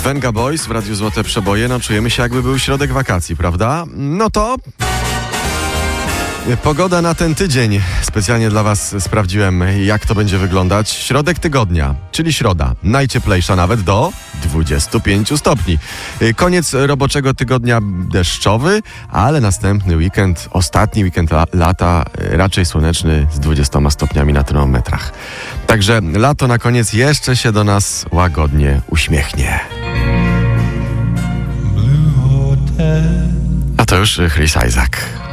Venga Boys w Radiu Złote Przeboje. No czujemy się, jakby był środek wakacji, prawda? No to pogoda na ten tydzień. Specjalnie dla Was sprawdziłem, jak to będzie wyglądać. Środek tygodnia, czyli środa. Najcieplejsza nawet do 25 stopni. Koniec roboczego tygodnia deszczowy, ale następny weekend, ostatni weekend lata, raczej słoneczny z 20 stopniami na termometrach. Także lato na koniec jeszcze się do nas łagodnie uśmiechnie. A to już Chris Isaak.